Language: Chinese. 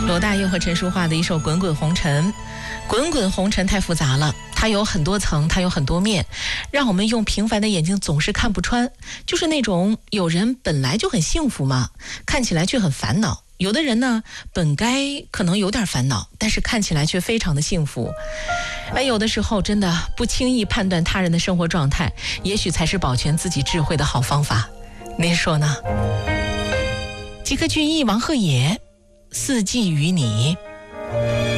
罗大佑和陈淑桦的一首《滚滚红尘》。滚滚红尘太复杂了，它有很多层，它有很多面，让我们用平凡的眼睛总是看不穿。就是那种有人本来就很幸福嘛，看起来却很烦恼。有的人呢，本该可能有点烦恼，但是看起来却非常的幸福。有的时候真的不轻易判断他人的生活状态，也许才是保全自己智慧的好方法。您说呢？吉克隽逸、王鹤野，四季与你。